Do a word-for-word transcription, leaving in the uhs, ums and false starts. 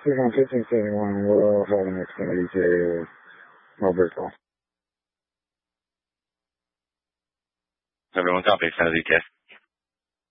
six one fifteen seventy-one, we'll have an Xfinity to Mobile call. Everyone copy, Xfinity K.